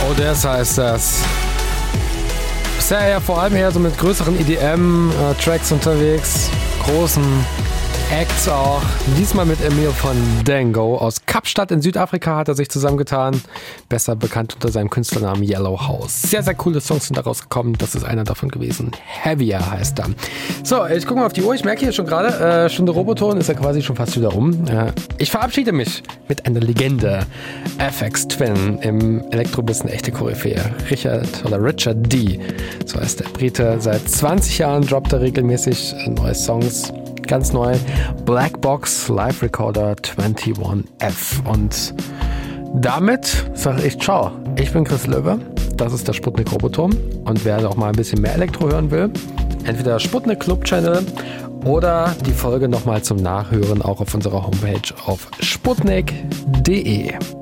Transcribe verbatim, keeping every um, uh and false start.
Odessa heißt das. Bisher ja vor allem eher so mit größeren E D M-Tracks unterwegs, großen Acts auch. Diesmal mit Emil von Dango. Aus Kapstadt in Südafrika hat er sich zusammengetan. Besser bekannt unter seinem Künstlernamen Yellow House. Sehr, sehr coole Songs sind daraus gekommen. Das ist einer davon gewesen. Heavier heißt er. So, ich gucke mal auf die Uhr. Ich merke hier schon gerade, äh, Stunde Roboton ist ja quasi schon fast wieder rum. Äh, ich verabschiede mich mit einer Legende. F X Twin im Elektrobiss eine echte Koryphäe. Richard oder Richard D. So heißt der Brite. Seit zwanzig Jahren droppt er regelmäßig neue Songs. Ganz neu, Black Box Live Recorder einundzwanzig F. Und damit sage ich ciao. Ich bin Chris Löwe, das ist der Sputnik Roboturm. Und wer auch mal ein bisschen mehr Elektro hören will, entweder Sputnik Club Channel oder die Folge nochmal zum Nachhören auch auf unserer Homepage auf sputnik punkt de.